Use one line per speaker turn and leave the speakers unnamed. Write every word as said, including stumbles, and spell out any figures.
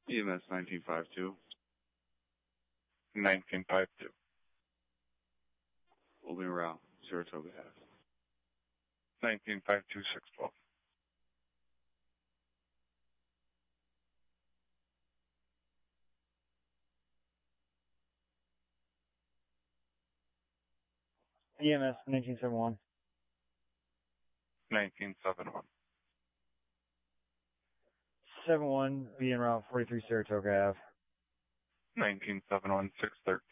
E M S nineteen fifty-two.
nineteen fifty-two.
Holding around, Saratoga Ave.
nineteen fifty-two, six twelve.
E M S nineteen seventy-one.
nineteen seventy-one.
seventy-one, being around forty-three Saratoga Ave.
nineteen seventy-one, six thirteen.